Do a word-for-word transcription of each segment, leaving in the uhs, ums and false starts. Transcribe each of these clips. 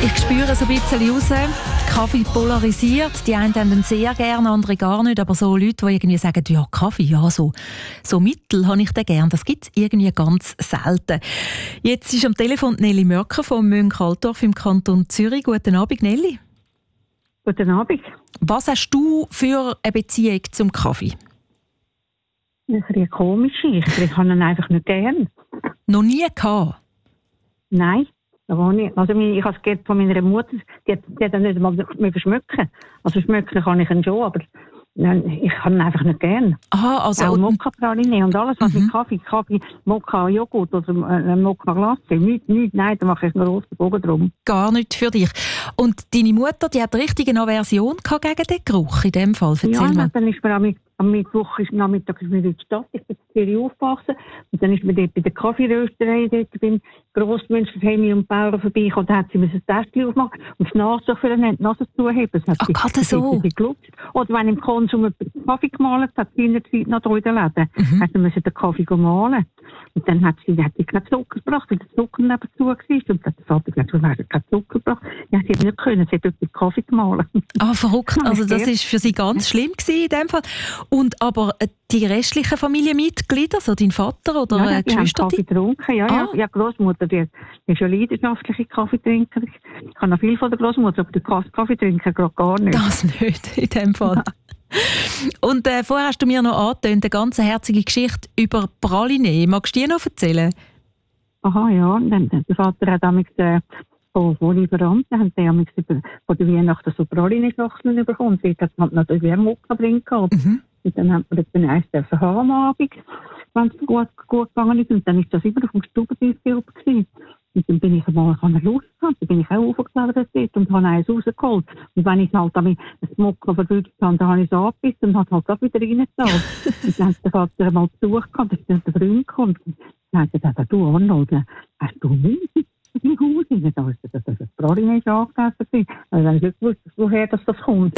Ich spüre so ein bisschen raus, Kaffee polarisiert. Die einen haben ihn sehr gerne, andere gar nicht. Aber so Leute, die irgendwie sagen, ja, Kaffee, ja, so, so Mittel habe ich den gerne. Das gibt es irgendwie ganz selten. Jetzt ist am Telefon Nelly Mörker vom Münchaltorf im Kanton Zürich. Guten Abend, Nelly. Guten Abend. Was hast du für eine Beziehung zum Kaffee? Ein bisschen komisch. Ich habe ihn einfach nicht gern. Noch nie gehabt? Nein. Ich, also ich habe es gehört von meiner Mutter, die hat, die hat nicht mal mehr schmecken. Also schmecken kann ich ihn schon, aber ich habe ihn einfach nicht gern. Aha, also auch Mokka-Praline und alles, was mhm. mit Kaffee, Kaffee, Mokka, Joghurt oder äh, Mokka-Glasse, nichts, nichts, nein, da mache ich einen grossen Bogen drum. Gar nicht für dich. Und deine Mutter, die hat richtig eine Aversion gegen den Geruch in dem Fall? Erzähl ja, mal. Dann ist mir am, am Mittwoch, ist, Nachmittag ist mir in die Stadt, ich bin in Zürich aufgewachsen und dann ist mir dort bei der Kaffeerösterei, dort beim Grossmenschen, Hemi und Bauern vorbeigekommen, da hat sie mir ein Täschchen aufgemacht und die Nase für die Nase zuheben. Ach, gerade so? Oder wenn im Konsum einen Kaffee gemahlen hat, hat sie in der Zeit noch drei in den Läden. Mhm. Hat sie den Kaffee gemahlen. Und dann hat sie, hat sie keinen Zucker gebracht, weil der Zucker nebenzu war. Und dann hat der Vater gesagt, du hast keinen Zucker gebracht. Ja, sie hat nicht können, sie hat dort den Kaffee gemahlen. Ah, verrückt. Also das war für sie ganz schlimm gewesen in dem Fall. Und aber die restlichen Familienmitglieder, so dein Vater oder ja, die Geschwister? haben Kaffee getrunken, ja, ah. ja. Ja, Großmutter, die, die ist ja leidenschaftliche Kaffeetrinker. Ich kann noch viel von der Großmutter, aber die Kaffee trinken gerade gar nicht. Das nicht, in dem Fall. Und äh, vorher hast du mir noch angetönt, eine ganz herzige Geschichte über Praline. Magst du die noch erzählen? Aha, ja. Dann, der Vater hat damals äh, von, von Lieferanten haben die damals von der Weihnachten so Praline-Schachteln bekommen. Sie hat halt natürlich einen Mokka drin gehabt. Mhm. Und dann hat man das dann erst haben am Abend, wenn es gut, gut gegangen ist. Und dann ist das immer auf dem Stubentisch gewesen. Und dann bin ich einmal, ich habe eine Lust gehabt, dann bin ich auch aufgeklettert dort und habe eins rausgeholt. Und wenn ich halt damit das Mokka verwünscht habe, dann habe ich es angebissen und habe halt auch wieder reingetan. Und dann hat der Vater einmal besucht gehabt, dass dann der Freund kommt. Und dann hat er gesagt, du Arnold, hast du Musik in deinem Haus? Und dann habe ich gesagt, dass das Praline ist angegessen ist. Also dann habe ich nicht gewusst, woher das, das kommt.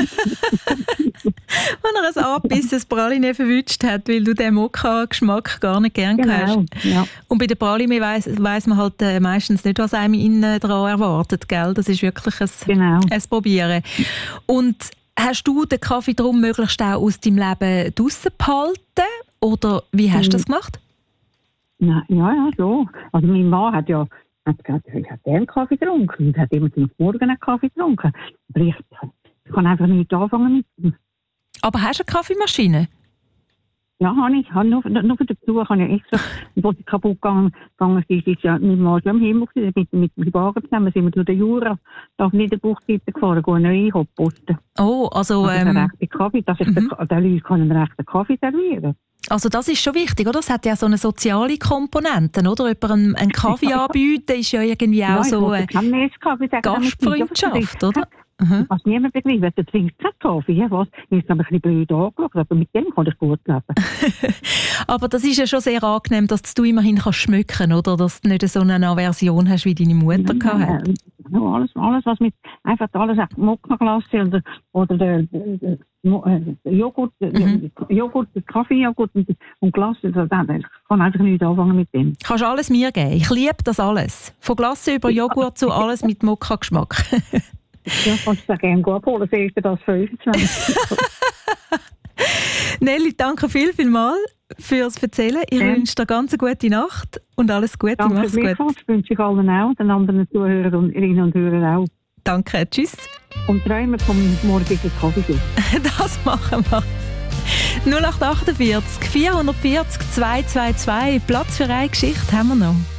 Wenn er ein angebissenes Praline verwünscht hat, weil du den Mokka-Geschmack gar nicht gern genau, hast. Ja. Und bei der Praline weiss, weiss man halt äh, meistens nicht, was einem innen dran erwartet, gell? Das ist wirklich ein, genau. ein Probieren. Und hast du den Kaffee darum möglichst auch aus deinem Leben draussen behalten? Oder wie hast du das gemacht? Na, ja, ja, so. Also mein Mann hat ja hat gesagt, ich habe gerne Kaffee getrunken und hat immer zum Morgen einen Kaffee getrunken. Aber ich, ich kann einfach nicht anfangen mit. Aber hast du eine Kaffeemaschine? Ja, habe ich. Habe nur, nur für dazu habe ich extra, wo sie kaputt gegangen ist, ist ja nicht mal am Himmel gewesen. Mit, mit dem Wagen zusammen sind wir durch den Jura auf Niederbuchseite gefahren, gehen neu einposten. Oh, also... Also ähm, der rechte Kaffee, dass ich mhm. den, den Leuten einen rechten Kaffee servieren. Also das ist schon wichtig, oder? Es hat ja so eine soziale Komponente, oder? Jemand einen, einen Kaffee anbieten ist ja irgendwie auch ja, so eine Kaffee, Gastfreundschaft, oder? Mhm. Was niemand begreift, du trinkst keinen Kaffee, ja, was? Ich habe ein bisschen blöd angeschaut, aber mit dem kann ich gut leben. Aber das ist ja schon sehr angenehm, dass du immerhin kannst schmecken, oder? Dass du nicht so eine Aversion hast, wie deine Mutter ja, hatte. Ja, alles, alles, was mit, einfach alles, Mokka-Glasse oder, oder der, der, der Joghurt, mhm. Joghurt, Kaffeejoghurt und, und Glasse, ich kann einfach nicht anfangen mit dem. Kannst du alles mir geben? Ich liebe das alles. Von Glasse über Joghurt zu alles mit Mokka-Geschmack. Ja, kannst du es gerne abholen, sehe ich dir das fünfundzwanzig. Nelly, danke viel, viel mal fürs Erzählen. Ich ja. wünsche dir ganz eine gute Nacht und alles Gute. Danke, mach's gut. Das wünsche ich allen auch, den anderen Zuhörerinnen und Hörern auch. Danke, tschüss. Und träumen vom morgigen Kaffee. Das machen wir. null acht acht vier, vier vier null, zwei zwei zwei, Platz für eine Geschichte haben wir noch.